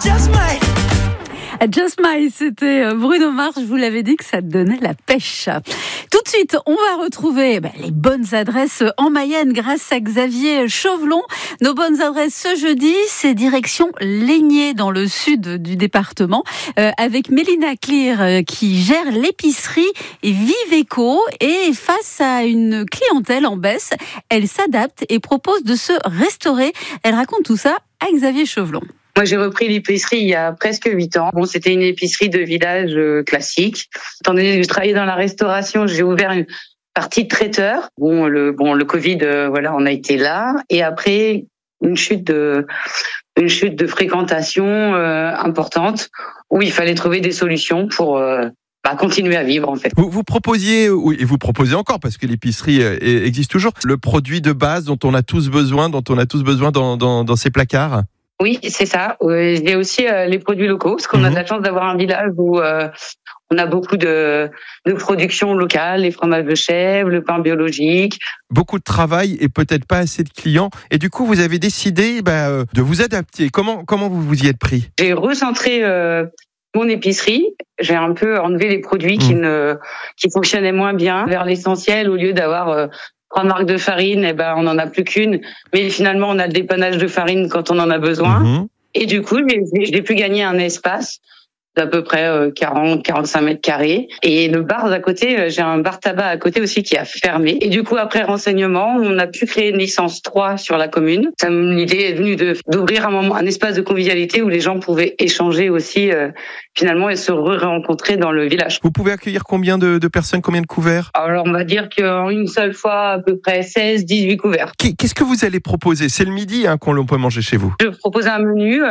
Just My, c'était Bruno Mars, je vous l'avais dit que ça donnait la pêche. Tout de suite, on va retrouver les bonnes adresses en Mayenne grâce à Xavier Chauvelon. Nos bonnes adresses ce jeudi, c'est direction Lénier dans le sud du département avec Mélina Clear qui gère l'épicerie Viveco et face à une clientèle en baisse, elle s'adapte et propose de se restaurer. Elle raconte tout ça à Xavier Chauvelon. Moi, j'ai repris l'épicerie il y a presque 8 ans. Bon, c'était une épicerie de village classique. Étant donné que je travaillais dans la restauration, j'ai ouvert une partie de traiteur. Le Covid, on a été là. Et après, une chute de fréquentation importante où il fallait trouver des solutions pour continuer à vivre en fait. Vous proposiez, et vous proposez encore parce que l'épicerie existe toujours, le produit de base dont on a tous besoin dans ces placards. Oui, c'est ça. Il y a aussi les produits locaux, parce qu'on a de la chance d'avoir un village où on a beaucoup de production locale, les fromages de chèvre, le pain biologique. Beaucoup de travail et peut-être pas assez de clients. Et du coup, vous avez décidé de vous adapter. Comment vous vous y êtes pris ? J'ai recentré mon épicerie. J'ai un peu enlevé les produits qui fonctionnaient moins bien vers l'essentiel au lieu d'avoir 3 marques de farine, on n'en a plus qu'une. Mais finalement, on a le dépannage de farine quand on en a besoin. Et du coup, j'ai pu gagner un espace d'à peu près 40-45 mètres carrés. Et le bar d'à côté, j'ai un bar tabac à côté aussi qui a fermé. Et du coup, après renseignement, on a pu créer une licence 3 sur la commune. L'idée est venue d'ouvrir un espace de convivialité où les gens pouvaient échanger aussi finalement et se rencontrer dans le village. Vous pouvez accueillir combien de personnes, combien de couverts ? Alors, on va dire qu'en une seule fois, à peu près 16-18 couverts. Qu'est-ce que vous allez proposer ? C'est le midi qu'on peut manger chez vous. Je propose un menu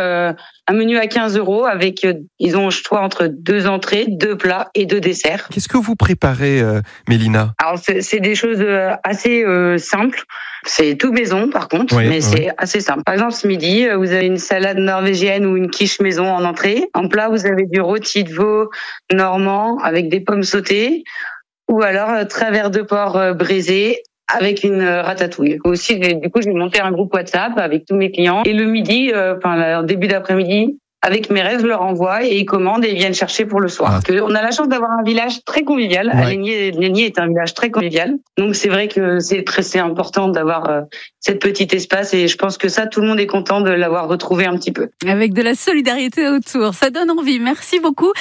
à 15 € avec, choix entre 2 entrées, 2 plats et 2 desserts. Qu'est-ce que vous préparez, Mélina ? Alors, c'est des choses assez simples. C'est tout maison, par contre, c'est assez simple. Par exemple, ce midi, vous avez une salade norvégienne ou une quiche maison en entrée. En plat, vous avez du rôti de veau normand avec des pommes sautées ou alors travers de porc braisé avec une ratatouille. Aussi, du coup, j'ai monté un groupe WhatsApp avec tous mes clients. Et le midi, en début d'après-midi, avec mes rêves, je leur envoie et ils commandent et ils viennent chercher pour le soir. On a la chance d'avoir un village très convivial. Lénier est un village très convivial. Donc c'est vrai que c'est important d'avoir cette petite espace et je pense que ça, tout le monde est content de l'avoir retrouvé un petit peu. Avec de la solidarité autour, ça donne envie. Merci beaucoup.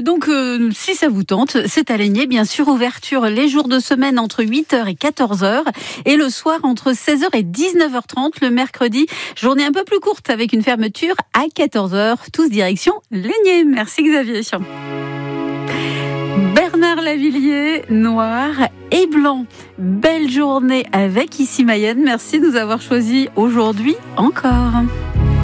Si ça vous tente, c'est à Lénier, bien sûr, ouverture les jours de semaine entre 8h et 14h et le soir entre 16h et 19h30 le mercredi. Journée un peu plus courte avec une fermeture à 14h. Tous direction Lénier. Merci Xavier. Bernard Lavillier, noir et blanc. Belle journée avec Ici Mayenne. Merci de nous avoir choisis aujourd'hui encore.